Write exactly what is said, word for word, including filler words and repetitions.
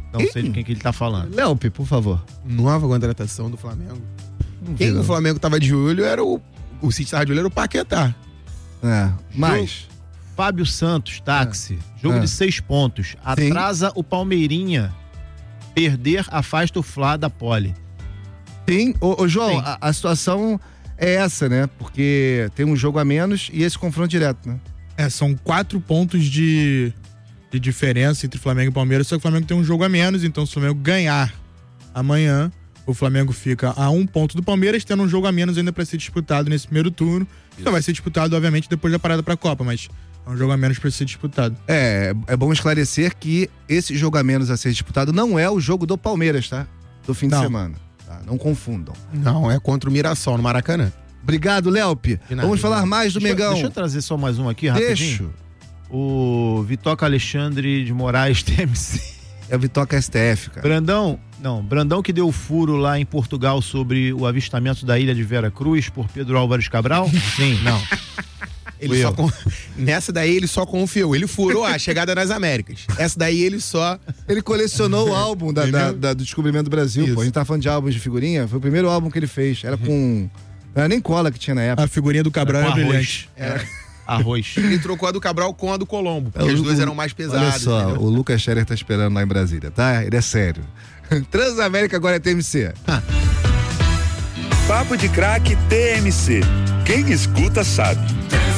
Não sei de quem que ele tá falando. Léope, por favor. Nova contratação do Flamengo. Não Quem vi, o Flamengo tava de olho era o... O City tava de olho era o Paquetá. É, mas... Fábio Santos, táxi. É. Jogo é. de seis pontos. Atrasa Sim. o Palmeirinha. Perder afasta o Fla da Pole. Sim. Ô, ô João, a, a situação é essa, né? Porque tem um jogo a menos e esse confronto direto, né? É, são quatro pontos de, de diferença entre Flamengo e Palmeiras, só que o Flamengo tem um jogo a menos, então se o Flamengo ganhar amanhã, o Flamengo fica a um ponto do Palmeiras, tendo um jogo a menos ainda para ser disputado nesse primeiro turno. Então vai ser disputado, obviamente, depois da parada para a Copa, mas é um jogo a menos para ser disputado. É, é bom esclarecer que esse jogo a menos a ser disputado não é o jogo do Palmeiras, tá? Do fim não. de semana. Tá? Não confundam. Não, é contra o Mirassol, no Maracanã. Obrigado, Léope. Vamos falar mais do deixa, Mengão. Deixa eu trazer só mais um aqui, rapidinho. Deixa. O Vitoca Alexandre de Moraes T M C. É o Vitoca S T F, cara. Brandão, não, Brandão que deu o furo lá em Portugal sobre o avistamento da ilha de Vera Cruz por Pedro Álvares Cabral? Sim, não. Ele só con... Nessa daí ele só confiou. Ele furou a chegada nas Américas. Essa daí ele só... Ele colecionou o álbum da, da, da, do Descobrimento do Brasil. Pô. A gente tá falando de álbuns de figurinha. Foi o primeiro álbum que ele fez. Era com... Não era nem cola que tinha na época. A figurinha do Cabral era, era brilhante. Era arroz. Ele trocou a do Cabral com a do Colombo. Porque é, os o, dois eram mais pesados. Olha só, entendeu? o Lucas Scherer tá esperando lá em Brasília, tá? Ele é sério. Transamérica agora é T M C. Ah. Papo de Craque T M C. Quem escuta sabe.